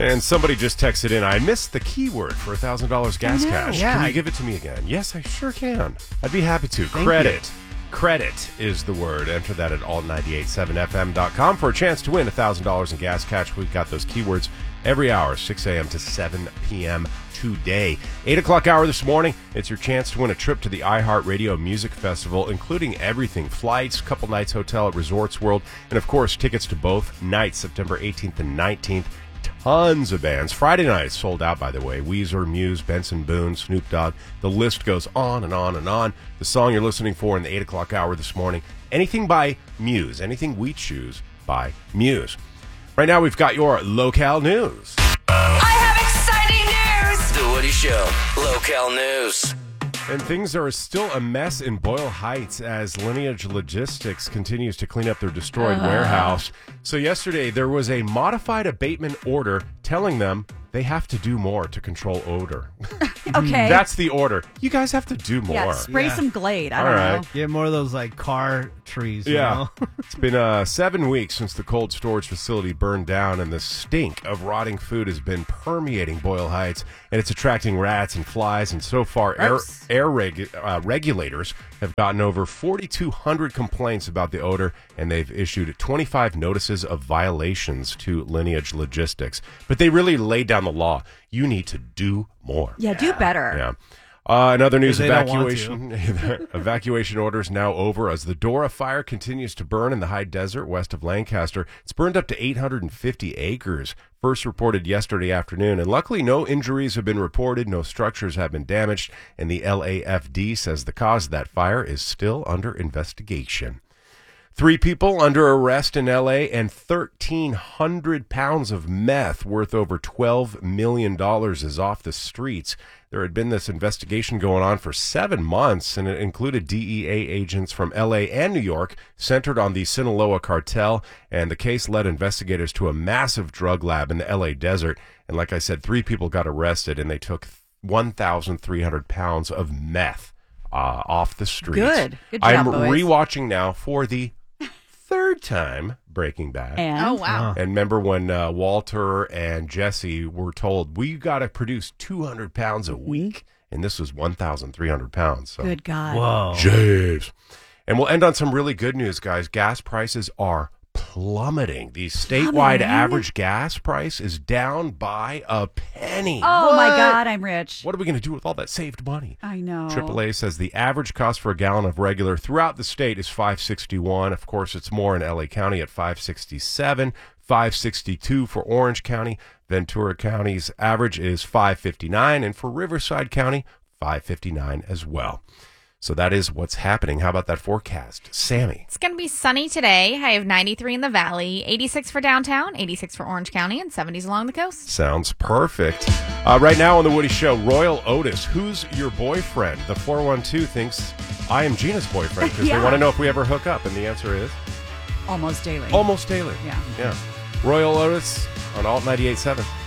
And somebody just texted in, I missed the keyword for $1,000 gas cash. Yeah. Can you give it to me again? Yes, I sure can. I'd be happy to. Thank Credit. Credit is the word. Enter that at alt987fm.com for a chance to win $1,000 in gas cash. We've got those keywords every hour, 6 a.m. to 7 p.m. today. 8 o'clock hour this morning, it's your chance to win a trip to the iHeartRadio Music Festival, including everything, flights, couple nights hotel at Resorts World, and of course, tickets to both nights, September 18th and 19th. Tons of bands. Friday night is sold out, by the way. Weezer, Muse, Benson Boone, Snoop Dogg. The list goes on and on and on. The song you're listening for in the 8 o'clock hour this morning, anything by Muse, anything we choose by Muse. Right now, we've got your locale news. I have exciting news! The Woody Show, locale news. And things are still a mess in Boyle Heights as Lineage Logistics continues to clean up their destroyed warehouse. So yesterday, there was a modified abatement order telling them they have to do more to control odor. Okay. That's the order. You guys have to do more. Yeah, spray some Glade. I All don't right. know. Get more of those like car trees. You Yeah. know? It's been 7 weeks since the cold storage facility burned down, and the stink of rotting food has been permeating Boyle Heights, and it's attracting rats and flies. And so far, air regulators have gotten over 4,200 complaints about the odor, and they've issued 25 notices of violations to Lineage Logistics. But they really laid down the law. You need to do more. Yeah, do better. Yeah. Another news, They don't want evacuation orders now over as the Dora fire continues to burn in the high desert west of Lancaster. It's burned up to 850 acres, first reported yesterday afternoon, and luckily no injuries have been reported, no structures have been damaged, and the LAFD says the cause of that fire is still under investigation. 3 people under arrest in L.A. and 1,300 pounds of meth worth over $12 million is off the streets. There had been this investigation going on for 7 months, and it included DEA agents from L.A. and New York centered on the Sinaloa cartel, and the case led investigators to a massive drug lab in the L.A. desert. And like I said, 3 people got arrested, and they took 1,300 pounds of meth off the streets. Good job, I'm boys. rewatching now for the 3rd time Breaking Bad. And Oh, wow. And remember when Walter and Jesse were told, we got to produce 200 pounds a week? And this was 1,300 pounds. So. good God. Whoa. Jeez. And we'll end on some really good news, guys. Gas prices are plummeting. The statewide average gas price is down by a penny. Oh, my God, I'm rich. What are we going to do with all that saved money? I know. AAA says the average cost for a gallon of regular throughout the state is $5.61. Of course, it's more in LA County at $5.67, $5.62 for Orange County. Ventura County's average is $5.59, and for Riverside County, $5.59 as well. So that is what's happening. How about that forecast? Sammy. It's going to be sunny today. High of 93 in the valley, 86 for downtown, 86 for Orange County, and 70s along the coast. Sounds perfect. Right now on The Woody Show, Royal Otis, who's your boyfriend? The 412 thinks I am Gina's boyfriend because they want to know if we ever hook up. And the answer is? Almost daily. Almost daily. Yeah. Yeah. Royal Otis on Alt 98.7.